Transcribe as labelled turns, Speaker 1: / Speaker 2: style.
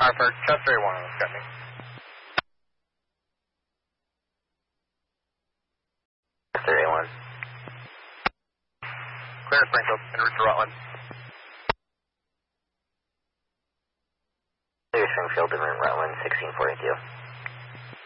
Speaker 1: Harper, Chester 1, what's got me?
Speaker 2: Chester A1.
Speaker 1: Clear Springfield, en route to Rutland.
Speaker 2: Clear Springfield, en route Rutland, 1642.